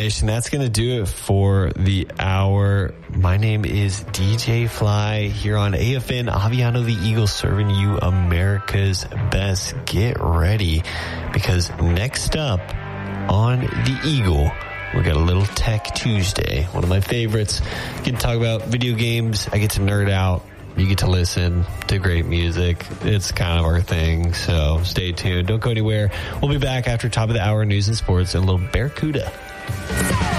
Nation, that's going to do it for the hour. My name is DJ Fly here on AFN Aviano the Eagle, serving you America's best. Get ready, because next up on the Eagle, we got a little Tech Tuesday, one of my favorites. Get to talk about video games. I get to nerd out. You get to listen to great music. It's kind of our thing, so stay tuned. Don't go anywhere. We'll be back after top of the hour news and sports and a little Barracuda.